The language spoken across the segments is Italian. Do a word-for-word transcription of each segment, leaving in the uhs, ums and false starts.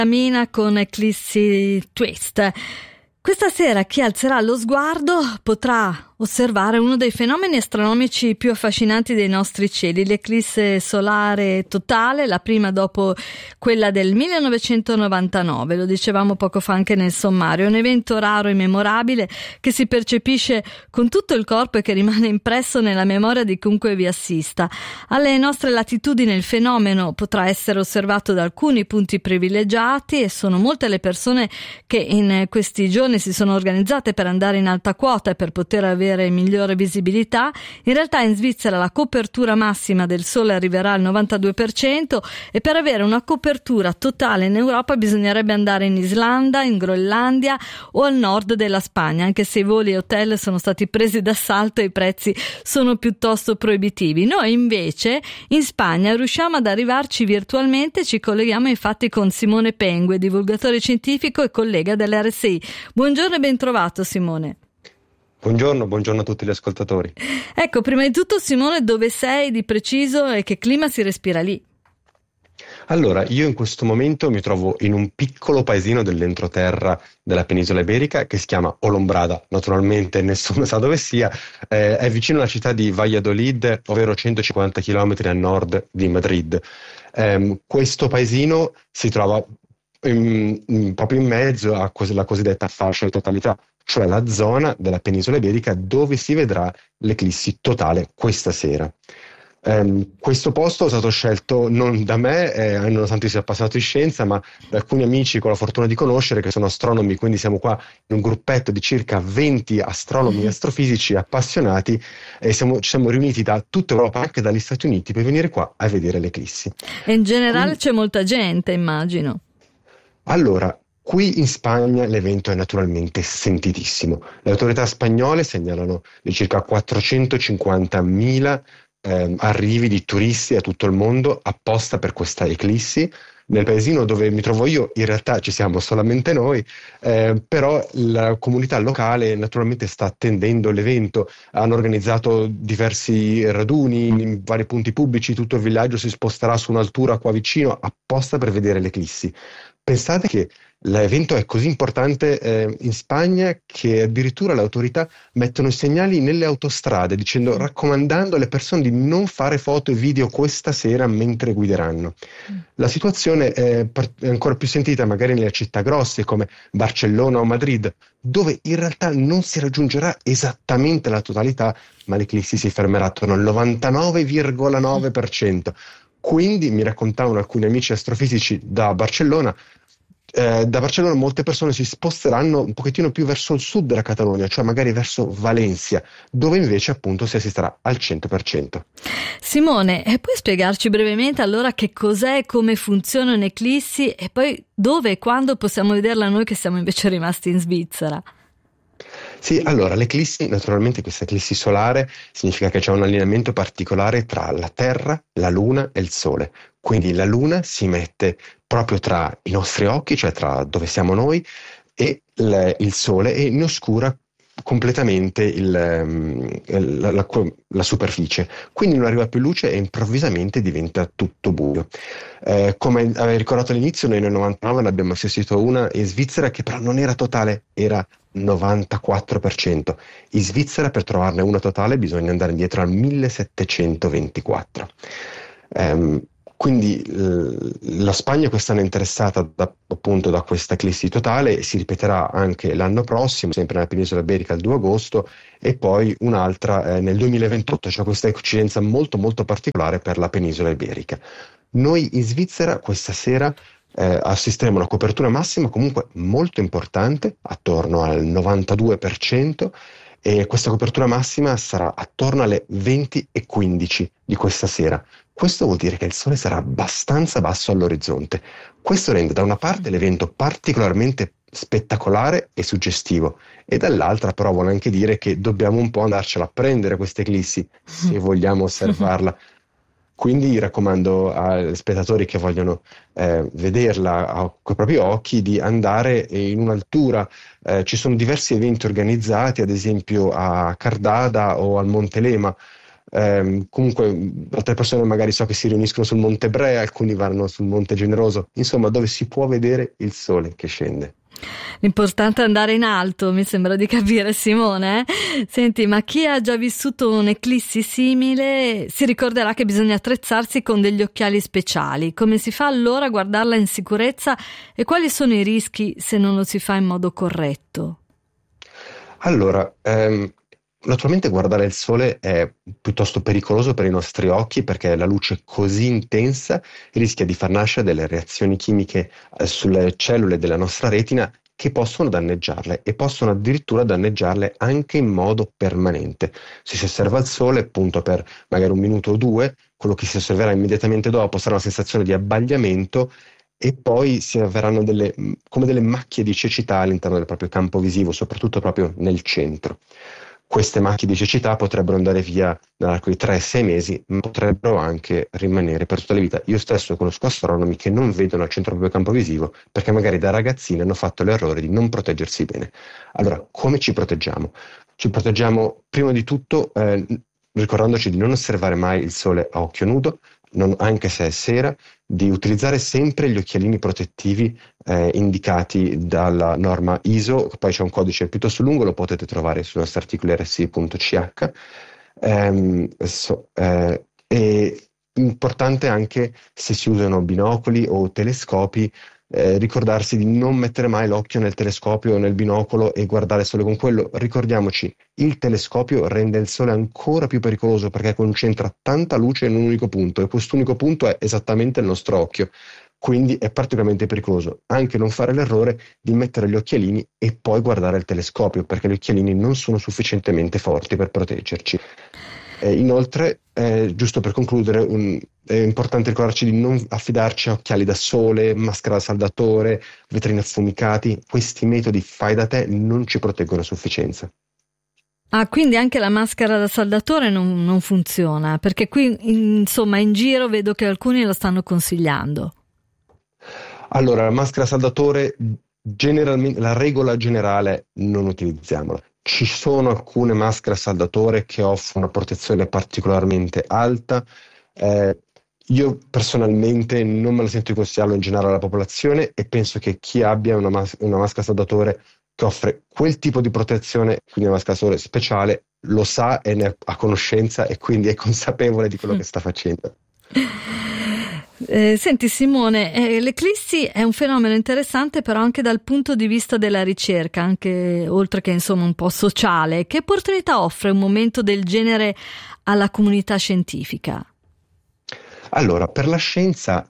Mina con Eclissi Twist. Questa sera chi alzerà lo sguardo potrà osservare uno dei fenomeni astronomici più affascinanti dei nostri cieli, l'eclisse solare totale, la prima dopo quella del millenovecentonovantanove, lo dicevamo poco fa anche nel sommario, un evento raro e memorabile che si percepisce con tutto il corpo e che rimane impresso nella memoria di chiunque vi assista. Alle nostre latitudini il fenomeno potrà essere osservato da alcuni punti privilegiati e sono molte le persone che in questi giorni si sono organizzate per andare in alta quota e per poter avere migliore visibilità. In realtà in Svizzera la copertura massima del Sole arriverà al novantadue per cento e per avere una copertura totale in Europa bisognerebbe andare in Islanda, in Groenlandia o al nord della Spagna, anche se i voli e hotel sono stati presi d'assalto e i prezzi sono piuttosto proibitivi. Noi invece in Spagna riusciamo ad arrivarci virtualmente, ci colleghiamo infatti con Simone Pengue, divulgatore scientifico e collega dell'R S I. Buongiorno e ben trovato Simone. Buongiorno, buongiorno a tutti gli ascoltatori. Ecco, prima di tutto Simone, dove sei di preciso e che clima si respira lì? Allora, io in questo momento mi trovo in un piccolo paesino dell'entroterra della penisola iberica che si chiama Olombrada, naturalmente nessuno sa dove sia, eh, è vicino alla città di Valladolid, ovvero centocinquanta chilometri a nord di Madrid. Eh, questo paesino si trova in, in, proprio in mezzo alla cosiddetta fascia di totalità, cioè la zona della penisola iberica dove si vedrà l'eclissi totale questa sera. Um, questo posto è stato scelto non da me, eh, nonostante sia appassionato di scienza, ma da alcuni amici che ho la fortuna di conoscere che sono astronomi, quindi siamo qua in un gruppetto di circa venti astronomi e astrofisici appassionati e siamo, ci siamo riuniti da tutta Europa, anche dagli Stati Uniti, per venire qua a vedere l'eclissi. E in generale quindi c'è Quindi, molta gente, immagino. Allora, qui in Spagna l'evento è naturalmente sentitissimo. Le autorità spagnole segnalano di circa quattrocentocinquantamila eh, arrivi di turisti da tutto il mondo apposta per questa eclissi. Nel paesino dove mi trovo io in realtà ci siamo solamente noi, eh, però la comunità locale naturalmente sta attendendo l'evento. Hanno organizzato diversi raduni in vari punti pubblici, tutto il villaggio si sposterà su un'altura qua vicino apposta per vedere l'eclissi. Pensate che l'evento è così importante eh, in Spagna che addirittura le autorità mettono i segnali nelle autostrade dicendo, raccomandando alle persone di non fare foto e video questa sera mentre guideranno. La situazione è, è ancora più sentita magari nelle città grosse come Barcellona o Madrid, dove in realtà non si raggiungerà esattamente la totalità, ma l'eclissi si fermerà attorno al novantanove virgola nove per cento. Quindi mi raccontavano alcuni amici astrofisici da Barcellona, eh, da Barcellona molte persone si sposteranno un pochettino più verso il sud della Catalogna, cioè magari verso Valencia, dove invece appunto si assisterà al cento per cento. Simone, e puoi spiegarci brevemente allora che cos'è e come funziona un'eclissi e poi dove e quando possiamo vederla noi che siamo invece rimasti in Svizzera? Sì, allora l'eclissi, naturalmente questa eclissi solare significa che c'è un allineamento particolare tra la Terra, la Luna e il Sole. Quindi la Luna si mette proprio tra i nostri occhi, cioè tra dove siamo noi, e il, il Sole, e ne oscura completamente il, la, la, la superficie. Quindi non arriva più luce e improvvisamente diventa tutto buio. Eh, come avevi ricordato all'inizio, noi nel novantanove ne abbiamo assistito una in Svizzera che però non era totale, era novantaquattro per cento. In Svizzera per trovarne una totale bisogna andare indietro al millesettecentoventiquattro. Um, quindi l- la Spagna quest'anno è interessata da, appunto da questa eclissi totale e si ripeterà anche l'anno prossimo, sempre nella penisola iberica il due agosto, e poi un'altra eh, nel duemilaventotto, cioè questa coincidenza molto molto particolare per la penisola iberica. Noi in Svizzera questa sera Eh, assisteremo a una copertura massima comunque molto importante, attorno al novantadue per cento, e questa copertura massima sarà attorno alle venti e quindici di questa sera. Questo vuol dire che il Sole sarà abbastanza basso all'orizzonte. Questo rende da una parte l'evento particolarmente spettacolare e suggestivo, e dall'altra però vuole anche dire che dobbiamo un po' andarcela a prendere questa eclissi se vogliamo osservarla. Quindi raccomando agli spettatori che vogliono eh, vederla a, con i propri occhi di andare in un'altura. Eh, ci sono diversi eventi organizzati, ad esempio a Cardada o al Monte Lema, ehm, comunque altre persone magari so che si riuniscono sul Monte Brea, alcuni vanno sul Monte Generoso, insomma dove si può vedere il sole che scende. L'importante è andare in alto, mi sembra di capire, Simone. eh? Senti, ma chi ha già vissuto un'eclissi simile si ricorderà che bisogna attrezzarsi con degli occhiali speciali. Come si fa allora a guardarla in sicurezza e quali sono i rischi se non lo si fa in modo corretto? Allora, ehm, naturalmente guardare il sole è piuttosto pericoloso per i nostri occhi perché la luce è così intensa rischia di far nascere delle reazioni chimiche eh, sulle cellule della nostra retina che possono danneggiarle e possono addirittura danneggiarle anche in modo permanente. Se si osserva il sole, appunto per magari un minuto o due, quello che si osserverà immediatamente dopo sarà una sensazione di abbagliamento e poi si avverranno delle, come delle macchie di cecità all'interno del proprio campo visivo, soprattutto proprio nel centro. Queste macchie di cecità potrebbero andare via nell'arco di tre sei mesi, ma potrebbero anche rimanere per tutta la vita. Io stesso conosco astronomi che non vedono al centro del proprio campo visivo perché magari da ragazzini hanno fatto l'errore di non proteggersi bene. Allora, come ci proteggiamo? Ci proteggiamo prima di tutto eh, ricordandoci di non osservare mai il sole a occhio nudo, non- anche se è sera, di utilizzare sempre gli occhialini protettivi eh, indicati dalla norma I S O, poi c'è un codice piuttosto lungo, lo potete trovare sui nostri articoli R S I punto C H. Ehm, so- eh, e importante anche se si usano binocoli o telescopi, eh, ricordarsi di non mettere mai l'occhio nel telescopio o nel binocolo e guardare solo con quello. Ricordiamoci, il telescopio rende il sole ancora più pericoloso perché concentra tanta luce in un unico punto e quest'unico punto è esattamente il nostro occhio. Quindi è particolarmente pericoloso anche non fare l'errore di mettere gli occhialini e poi guardare il telescopio, perché gli occhialini non sono sufficientemente forti per proteggerci. Eh, inoltre, eh, giusto per concludere, un- è importante ricordarci di non affidarci a occhiali da sole, maschera da saldatore, vetrini affumicati. Questi metodi fai da te non ci proteggono a sufficienza. Ah, quindi anche la maschera da saldatore non, non funziona, perché qui insomma in giro vedo che alcuni lo stanno consigliando. Allora, la maschera saldatore, generalmente, la regola generale, non utilizziamola. Ci sono alcune maschere a saldatore che offrono una protezione particolarmente alta. Eh, io personalmente non me la sento di consigliarlo in generale alla popolazione e penso che chi abbia una, mas- una maschera a saldatore che offre quel tipo di protezione, quindi una maschera a saldatore speciale, lo sa e ne ha conoscenza e quindi è consapevole di quello che sta facendo. Eh, senti Simone, eh, l'eclissi è un fenomeno interessante però anche dal punto di vista della ricerca, anche oltre che insomma un po' sociale. Che opportunità offre un momento del genere alla comunità scientifica? Allora, per la scienza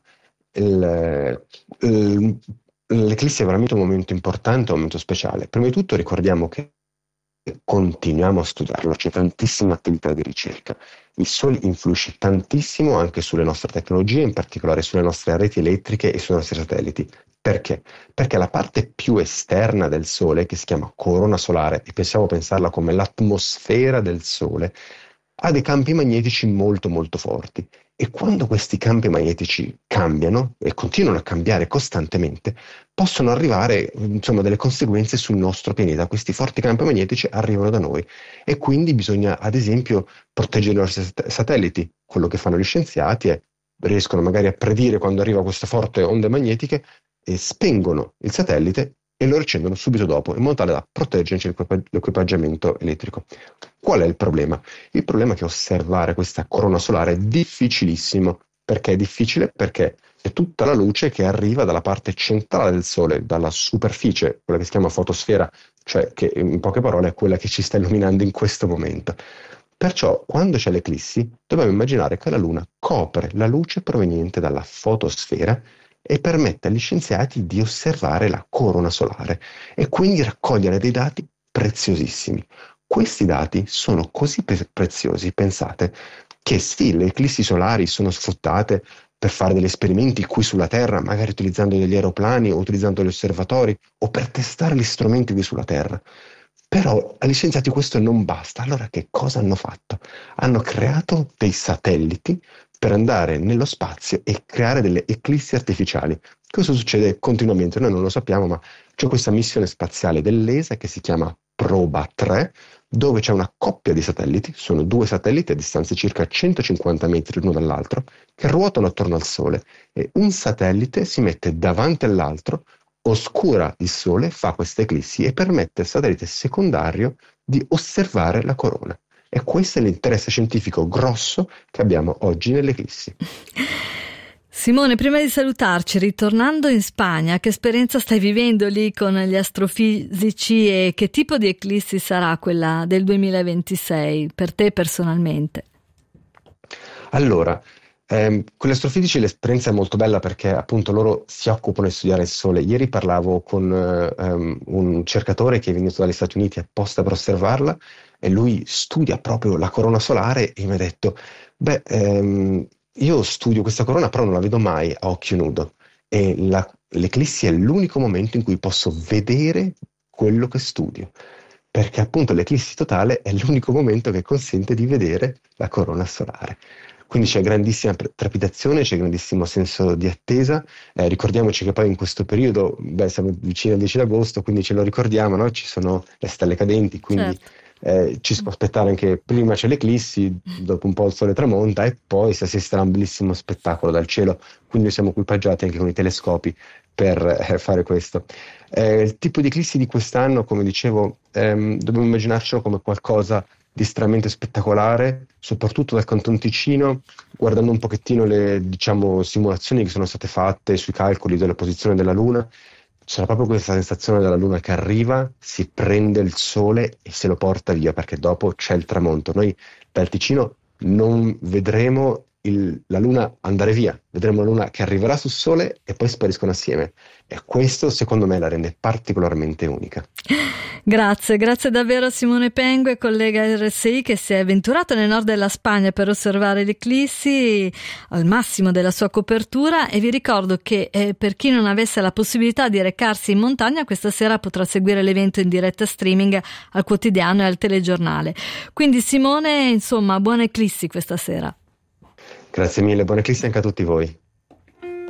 il- il- l'eclissi è veramente un momento importante, un momento speciale. Prima di tutto ricordiamo che continuiamo a studiarlo, c'è tantissima attività di ricerca. Il Sole influisce tantissimo anche sulle nostre tecnologie, in particolare sulle nostre reti elettriche e sui nostri satelliti. Perché? Perché la parte più esterna del Sole, che si chiama corona solare, e possiamo pensarla come l'atmosfera del Sole, ha dei campi magnetici molto molto forti. E quando questi campi magnetici cambiano e continuano a cambiare costantemente, possono arrivare, insomma, delle conseguenze sul nostro pianeta. Questi forti campi magnetici arrivano da noi e quindi bisogna, ad esempio, proteggere i nostri sat- satelliti. Quello che fanno gli scienziati è riescono magari a predire quando arriva queste forti onde magnetiche e spengono il satellite e lo riaccendono subito dopo, in modo tale da proteggerci l'equipa- l'equipaggiamento elettrico. Qual è il problema? Il problema è che osservare questa corona solare è difficilissimo. Perché è difficile? Perché è tutta la luce che arriva dalla parte centrale del Sole, dalla superficie, quella che si chiama fotosfera, cioè che in poche parole è quella che ci sta illuminando in questo momento. Perciò, quando c'è l'eclissi, dobbiamo immaginare che la Luna copre la luce proveniente dalla fotosfera e permette agli scienziati di osservare la corona solare e quindi raccogliere dei dati preziosissimi. Questi dati sono così pe- preziosi, pensate, che sì, le eclissi solari sono sfruttate per fare degli esperimenti qui sulla Terra, magari utilizzando degli aeroplani o utilizzando gli osservatori o per testare gli strumenti qui sulla Terra. Però agli scienziati questo non basta. Allora che cosa hanno fatto? Hanno creato dei satelliti per andare nello spazio e creare delle eclissi artificiali. Questo succede continuamente, noi non lo sappiamo, ma c'è questa missione spaziale dell'E S A che si chiama Proba tre, dove c'è una coppia di satelliti, sono due satelliti a distanze circa centocinquanta metri l'uno dall'altro, che ruotano attorno al Sole e un satellite si mette davanti all'altro, oscura il Sole, fa queste eclissi e permette al satellite secondario di osservare la corona. E questo è l'interesse scientifico grosso che abbiamo oggi nelle eclissi. Simone, prima di salutarci, ritornando in Spagna, che esperienza stai vivendo lì con gli astrofisici e che tipo di eclissi sarà quella del duemilaventisei per te personalmente? Allora, ehm, con gli astrofisici l'esperienza è molto bella perché appunto loro si occupano di studiare il Sole. Ieri parlavo con ehm, un ricercatore che è venuto dagli Stati Uniti apposta per osservarla e lui studia proprio la corona solare e mi ha detto, beh, ehm, io studio questa corona però non la vedo mai a occhio nudo e la- l'eclissi è l'unico momento in cui posso vedere quello che studio, perché appunto l'eclissi totale è l'unico momento che consente di vedere la corona solare. Quindi c'è grandissima pre- trepidazione, c'è grandissimo senso di attesa. Eh, ricordiamoci che poi in questo periodo, beh, siamo vicini al dieci d'agosto, quindi ce lo ricordiamo, no? Ci sono le stelle cadenti, quindi Certo. eh, ci si può aspettare anche prima c'è l'eclissi, dopo un po' il sole tramonta e poi si assisterà a un bellissimo spettacolo dal cielo, quindi siamo equipaggiati anche con i telescopi per eh, fare questo. Eh, il tipo di eclissi di quest'anno, come dicevo, ehm, dobbiamo immaginarcelo come qualcosa di estremamente spettacolare, soprattutto dal Canton Ticino, guardando un pochettino le, diciamo, simulazioni che sono state fatte sui calcoli della posizione della Luna. C'era proprio questa sensazione della Luna che arriva, si prende il Sole e se lo porta via, perché dopo c'è il tramonto. Noi dal Ticino non vedremo il- la Luna andare via, vedremo la Luna che arriverà sul Sole e poi spariscono assieme. E questo, secondo me, la rende particolarmente unica. Grazie, grazie davvero a Simone Pengue, collega R S I che si è avventurato nel nord della Spagna per osservare l'eclissi al massimo della sua copertura e vi ricordo che eh, per chi non avesse la possibilità di recarsi in montagna questa sera potrà seguire l'evento in diretta streaming al quotidiano e al telegiornale. Quindi Simone, insomma, buona eclissi questa sera. Grazie mille, buona eclissi anche a tutti voi.